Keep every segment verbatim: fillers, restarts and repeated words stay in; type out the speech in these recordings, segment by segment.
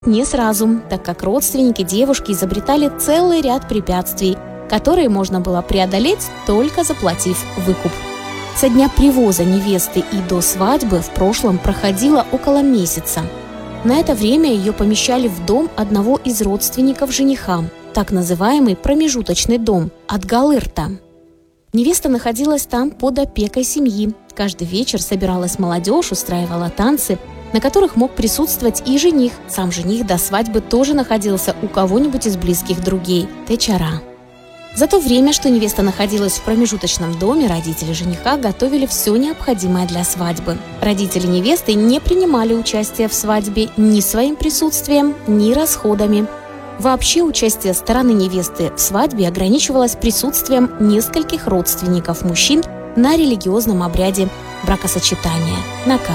Не сразу, так как родственники девушки изобретали целый ряд препятствий, которые можно было преодолеть, только заплатив выкуп. Со дня привоза невесты и до свадьбы в прошлом проходило около месяца. На это время ее помещали в дом одного из родственников жениха, так называемый промежуточный дом Адгалырта. Невеста находилась там под опекой семьи. Каждый вечер собиралась молодежь, устраивала танцы, на которых мог присутствовать и жених. Сам жених до свадьбы тоже находился у кого-нибудь из близких друзей – течара. За то время, что невеста находилась в промежуточном доме, родители жениха готовили все необходимое для свадьбы. Родители невесты не принимали участие в свадьбе ни своим присутствием, ни расходами. Вообще участие стороны невесты в свадьбе ограничивалось присутствием нескольких родственников мужчин на религиозном обряде бракосочетания – наках.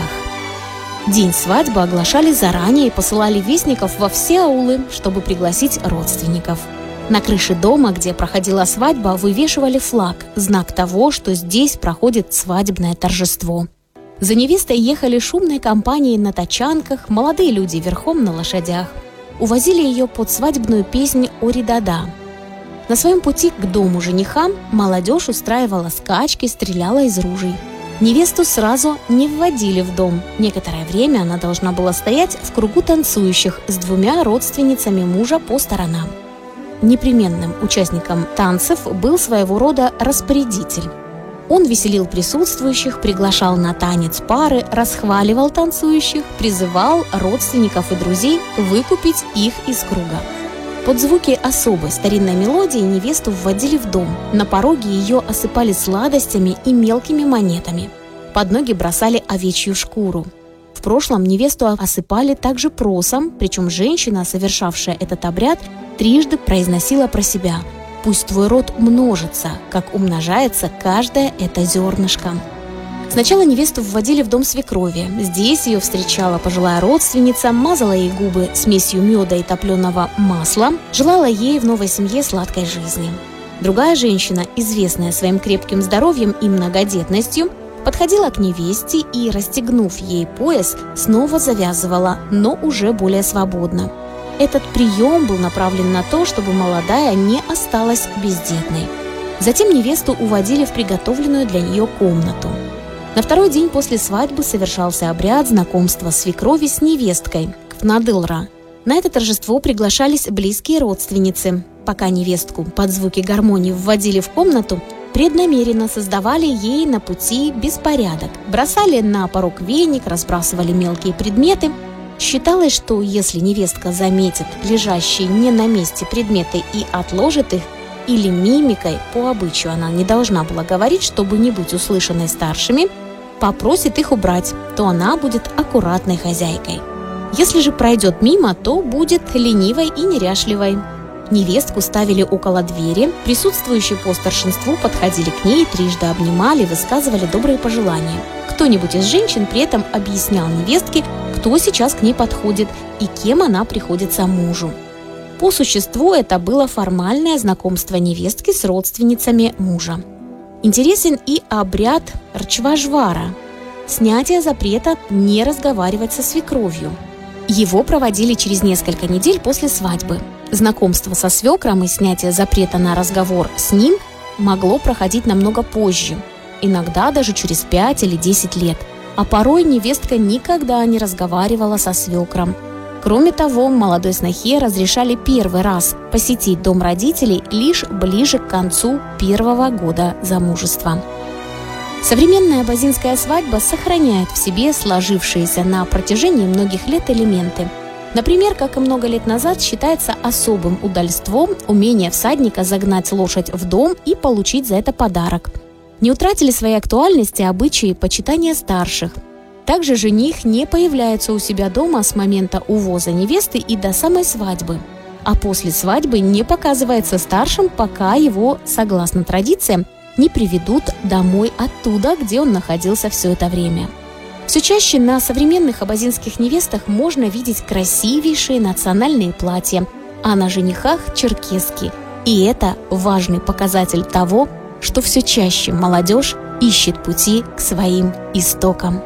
День свадьбы оглашали заранее и посылали вестников во все аулы, чтобы пригласить родственников. На крыше дома, где проходила свадьба, вывешивали флаг, знак того, что здесь проходит свадебное торжество. За невестой ехали шумной компанией на тачанках, молодые люди верхом на лошадях. Увозили ее под свадебную песнь «Оридада». На своем пути к дому жениха молодежь устраивала скачки, стреляла из ружей. Невесту сразу не вводили в дом. Некоторое время она должна была стоять в кругу танцующих с двумя родственницами мужа по сторонам. Непременным участником танцев был своего рода распорядитель. Он веселил присутствующих, приглашал на танец пары, расхваливал танцующих, призывал родственников и друзей выкупить их из круга. Под звуки особой старинной мелодии невесту вводили в дом. На пороге ее осыпали сладостями и мелкими монетами. Под ноги бросали овечью шкуру. В прошлом невесту осыпали также просом, причем женщина, совершавшая этот обряд, трижды произносила про себя: «Пусть твой род множится, как умножается каждое это зернышко». Сначала невесту вводили в дом свекрови. Здесь ее встречала пожилая родственница, мазала ей губы смесью меда и топленого масла, желала ей в новой семье сладкой жизни. Другая женщина, известная своим крепким здоровьем и многодетностью, подходила к невесте и, расстегнув ей пояс, снова завязывала, но уже более свободно. Этот прием был направлен на то, чтобы молодая не осталась бездетной. Затем невесту уводили в приготовленную для нее комнату. На второй день после свадьбы совершался обряд знакомства свекрови с невесткой – квнадылра. На это торжество приглашались близкие родственницы. Пока невестку под звуки гармонии вводили в комнату, преднамеренно создавали ей на пути беспорядок, бросали на порог веник, разбрасывали мелкие предметы. Считалось, что если невестка заметит лежащие не на месте предметы и отложит их, или мимикой, по обычаю она не должна была говорить, чтобы не быть услышанной старшими, попросит их убрать, то она будет аккуратной хозяйкой. Если же пройдет мимо, то будет ленивой и неряшливой. Невестку ставили около двери, присутствующие по старшинству подходили к ней, трижды обнимали, высказывали добрые пожелания. Кто-нибудь из женщин при этом объяснял невестке, кто сейчас к ней подходит и кем она приходится мужу. По существу это было формальное знакомство невестки с родственницами мужа. Интересен и обряд рчважвара – снятие запрета не разговаривать со свекровью. Его проводили через несколько недель после свадьбы. Знакомство со свекром и снятие запрета на разговор с ним могло проходить намного позже, иногда даже через пять или десять лет, а порой невестка никогда не разговаривала со свекром. Кроме того, молодой снохе разрешали первый раз посетить дом родителей лишь ближе к концу первого года замужества. Современная абазинская свадьба сохраняет в себе сложившиеся на протяжении многих лет элементы. Например, как и много лет назад, считается особым удальством умение всадника загнать лошадь в дом и получить за это подарок. Не утратили своей актуальности обычаи почитания старших. Также жених не появляется у себя дома с момента увоза невесты и до самой свадьбы, а после свадьбы не показывается старшим, пока его, согласно традициям, не приведут домой оттуда, где он находился все это время. Все чаще на современных абазинских невестах можно видеть красивейшие национальные платья, а на женихах – черкески. И это важный показатель того, что все чаще молодежь ищет пути к своим истокам.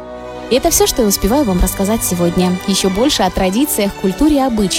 И это все, что я успеваю вам рассказать сегодня. Еще больше о традициях, культуре и обычаях